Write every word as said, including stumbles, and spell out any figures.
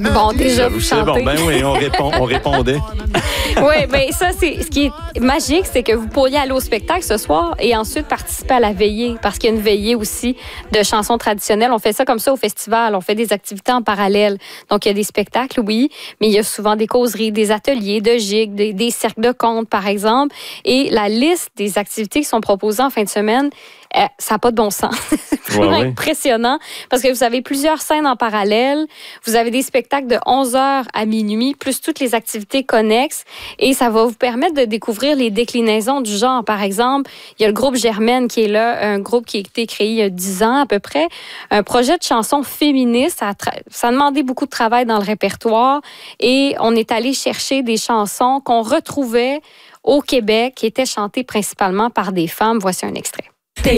Bon, déjà, vous C'est chantez. bon, ben oui, on, répond, on répondait. Oui, bien ça, c'est ce qui est magique, c'est que vous pourriez aller au spectacle ce soir et ensuite participer à la veillée, parce qu'il y a une veillée aussi de chansons traditionnelles. On fait ça comme ça au festival, on fait des activités en parallèle. Donc, il y a des spectacles, oui, mais il y a souvent des causeries, des ateliers de gigs, des, des cercles de contes, par exemple. Et la liste des activités qui sont proposées en fin de semaine, euh, ça n'a pas de bon sens. C'est Ouais, ouais. impressionnant parce que vous avez plusieurs scènes en parallèle. Vous avez des spectacles de onze heures à minuit, plus toutes les activités connexes. Et ça va vous permettre de découvrir les déclinaisons du genre. Par exemple, il y a le groupe Germaine qui est là, un groupe qui a été créé il y a dix ans à peu près. Un projet de chansons féministes. Ça a, tra- ça a demandé beaucoup de travail dans le répertoire. Et on est allé chercher des chansons qu'on retrouvait au Québec qui étaient chantées principalement par des femmes. Voici un extrait.